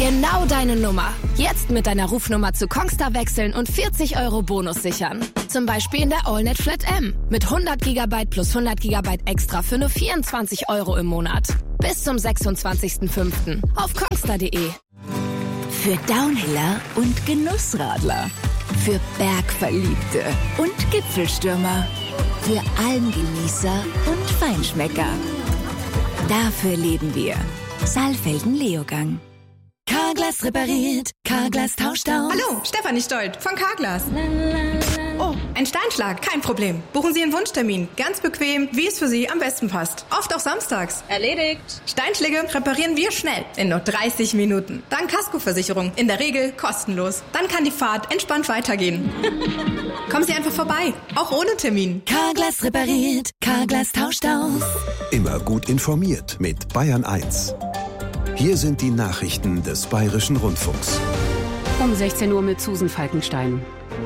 Genau deine Nummer. Jetzt mit deiner Rufnummer zu Kongstar wechseln und 40 € Bonus sichern. Zum Beispiel in der AllNet Flat M mit 100 GB plus 100 GB extra für nur 24 € im Monat. Bis zum 26.05. auf kongstar.de. Für Downhiller und Genussradler. Für Bergverliebte und Gipfelstürmer. Für Almgenießer und Feinschmecker. Dafür leben wir. Saalfelden Leogang. Carglass repariert, Carglass tauscht aus. Hallo, Stefanie Stolt von Carglass. Oh, ein Steinschlag, kein Problem. Buchen Sie Ihren Wunschtermin, ganz bequem, wie es für Sie am besten passt. Oft auch samstags. Erledigt. Steinschläge reparieren wir schnell, in nur 30 Minuten. Dank Kaskoversicherung, in der Regel kostenlos. Dann kann die Fahrt entspannt weitergehen. Kommen Sie einfach vorbei, auch ohne Termin. Carglass repariert, Carglass tauscht aus. Immer gut informiert mit Bayern 1. Hier sind die Nachrichten des Bayerischen Rundfunks. Um 16 Uhr mit Susan Falkenstein.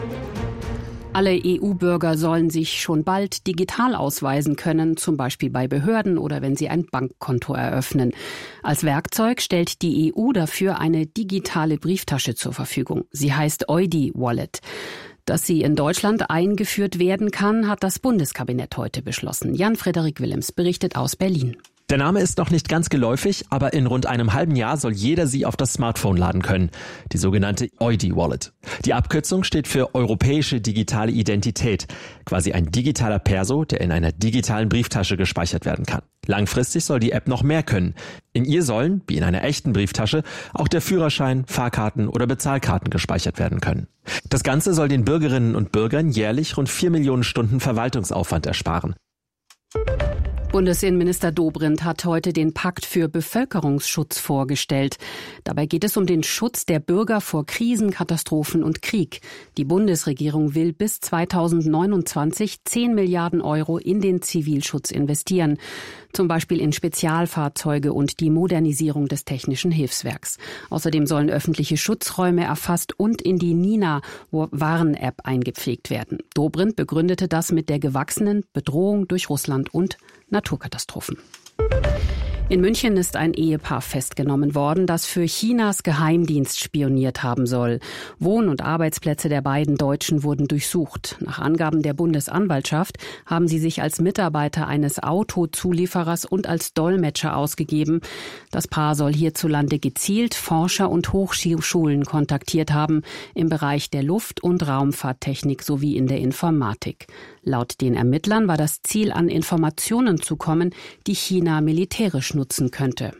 Alle EU-Bürger sollen sich schon bald digital ausweisen können, zum Beispiel bei Behörden oder wenn sie ein Bankkonto eröffnen. Als Werkzeug stellt die EU dafür eine digitale Brieftasche zur Verfügung. Sie heißt Eudi Wallet. Dass sie in Deutschland eingeführt werden kann, hat das Bundeskabinett heute beschlossen. Jan-Frederik Willems berichtet aus Berlin. Der Name ist noch nicht ganz geläufig, aber in rund einem halben Jahr soll jeder sie auf das Smartphone laden können. Die sogenannte Eudi Wallet. Die Abkürzung steht für Europäische Digitale Identität. Quasi ein digitaler Perso, der in einer digitalen Brieftasche gespeichert werden kann. Langfristig soll die App noch mehr können. In ihr sollen, wie in einer echten Brieftasche, auch der Führerschein, Fahrkarten oder Bezahlkarten gespeichert werden können. Das Ganze soll den Bürgerinnen und Bürgern jährlich rund 4 Millionen Stunden Verwaltungsaufwand ersparen. Bundesinnenminister Dobrindt hat heute den Pakt für Bevölkerungsschutz vorgestellt. Dabei geht es um den Schutz der Bürger vor Krisen, Katastrophen und Krieg. Die Bundesregierung will bis 2029 10 Milliarden € in den Zivilschutz investieren. Zum Beispiel in Spezialfahrzeuge und die Modernisierung des technischen Hilfswerks. Außerdem sollen öffentliche Schutzräume erfasst und in die Nina-Warn-App eingepflegt werden. Dobrindt begründete das mit der gewachsenen Bedrohung durch Russland und Naturkatastrophen. In München ist ein Ehepaar festgenommen worden, das für Chinas Geheimdienst spioniert haben soll. Wohn- und Arbeitsplätze der beiden Deutschen wurden durchsucht. Nach Angaben der Bundesanwaltschaft haben sie sich als Mitarbeiter eines Autozulieferers und als Dolmetscher ausgegeben. Das Paar soll hierzulande gezielt Forscher und Hochschulen kontaktiert haben im Bereich der Luft- und Raumfahrttechnik sowie in der Informatik. Laut den Ermittlern war das Ziel, an Informationen zu kommen, die China militärisch nutzen könnte.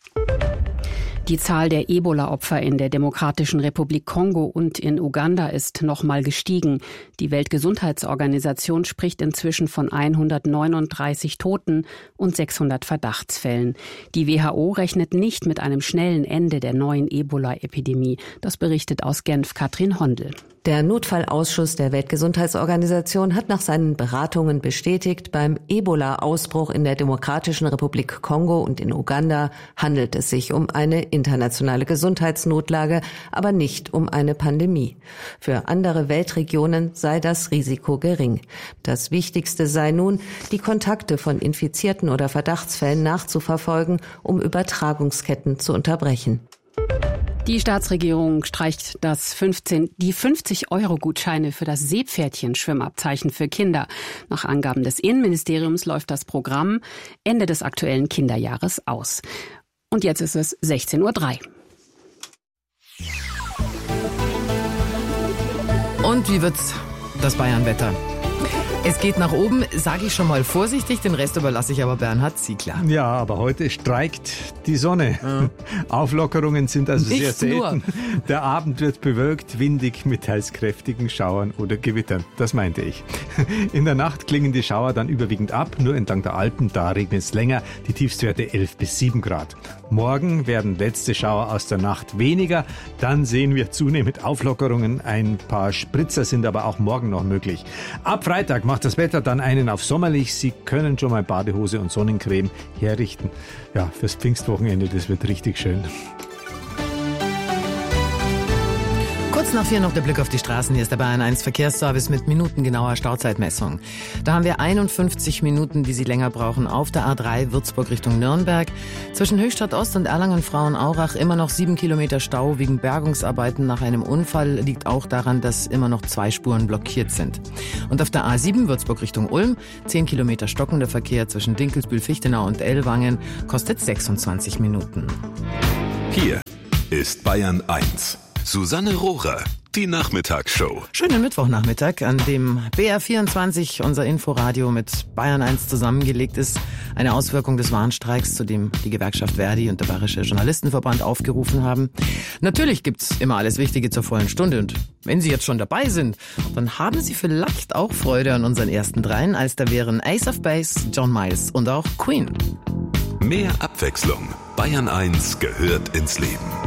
Die Zahl der Ebola-Opfer in der Demokratischen Republik Kongo und in Uganda ist nochmal gestiegen. Die Weltgesundheitsorganisation spricht inzwischen von 139 Toten und 600 Verdachtsfällen. Die WHO rechnet nicht mit einem schnellen Ende der neuen Ebola-Epidemie. Das berichtet aus Genf Katrin Hondel. Der Notfallausschuss der Weltgesundheitsorganisation hat nach seinen Beratungen bestätigt, beim Ebola-Ausbruch in der Demokratischen Republik Kongo und in Uganda handelt es sich um eine internationale Gesundheitsnotlage, aber nicht um eine Pandemie. Für andere Weltregionen sei das Risiko gering. Das Wichtigste sei nun, die Kontakte von Infizierten oder Verdachtsfällen nachzuverfolgen, um Übertragungsketten zu unterbrechen. Die Staatsregierung streicht die 50-Euro-Gutscheine für das Seepferdchen-Schwimmabzeichen für Kinder. Nach Angaben des Innenministeriums läuft das Programm Ende des aktuellen Kinderjahres aus. Und jetzt ist es 16:03 Uhr. Und wie wird's das Bayern-Wetter? Es geht nach oben, sage ich schon mal vorsichtig, den Rest überlasse ich aber Bernhard Ziegler. Ja, aber heute streikt die Sonne. Ja. Auflockerungen sind also sehr selten. Der Abend wird bewölkt, windig mit teils kräftigen Schauern oder Gewittern. Das meinte ich. In der Nacht klingen die Schauer dann überwiegend ab, nur entlang der Alpen, da regnet es länger, die Tiefstwerte 11 bis 7 Grad. Morgen werden letzte Schauer aus der Nacht weniger, dann sehen wir zunehmend Auflockerungen. Ein paar Spritzer sind aber auch morgen noch möglich. Ab Freitag macht das Wetter dann einen auf sommerlich. Sie können schon mal Badehose und Sonnencreme herrichten. Ja, fürs Pfingstwochenende, das wird richtig schön. Kurz nach 4 noch der Blick auf die Straßen. Hier ist der Bayern 1 Verkehrsservice mit minutengenauer Stauzeitmessung. Da haben wir 51 Minuten, die Sie länger brauchen auf der A3 Würzburg Richtung Nürnberg. Zwischen Höchstadt Ost und Erlangen-Frauenaurach immer noch 7 Kilometer Stau wegen Bergungsarbeiten nach einem Unfall. Liegt auch daran, dass immer noch 2 Spuren blockiert sind. Und auf der A7 Würzburg Richtung Ulm 10 Kilometer stockender Verkehr zwischen Dinkelsbühl-Fichtenau und Ellwangen kostet 26 Minuten. Hier ist Bayern 1. Susanne Rohrer, die Nachmittagsshow. Schönen Mittwochnachmittag, an dem BR24, unser Inforadio, mit Bayern 1 zusammengelegt ist. Eine Auswirkung des Warnstreiks, zu dem die Gewerkschaft Verdi und der Bayerische Journalistenverband aufgerufen haben. Natürlich gibt's immer alles Wichtige zur vollen Stunde. Und wenn Sie jetzt schon dabei sind, dann haben Sie vielleicht auch Freude an unseren ersten dreien, als da wären Ace of Base, John Miles und auch Queen. Mehr Abwechslung. Bayern 1 gehört ins Leben.